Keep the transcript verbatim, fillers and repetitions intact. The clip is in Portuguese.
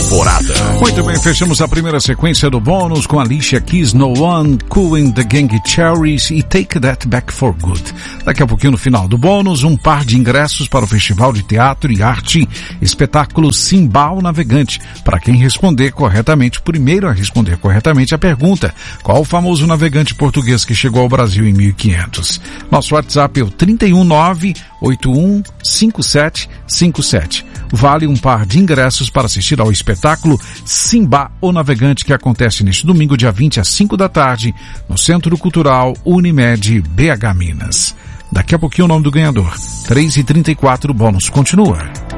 temporada. Muito bem, fechamos a primeira sequência do bônus com Alicia Keys, No One, Cool and the Gang Cherries e Take That Back for Good. Daqui a pouquinho, no final do bônus, um par de ingressos para o Festival de Teatro e Arte, espetáculo Simbal Navegante, para quem responder corretamente, primeiro a responder corretamente a pergunta: qual o famoso navegante português que chegou ao Brasil em mil e quinhentos? Nosso WhatsApp é o trinta e um nove oito um cinco sete cinco sete. Vale um par de ingressos para assistir ao espetáculo Simbá, o Navegante, que acontece neste domingo, dia vinte, às cinco da tarde, no Centro Cultural Unimed B H Minas. Daqui a pouquinho o nome do ganhador. três e trinta e quatro, o bônus continua.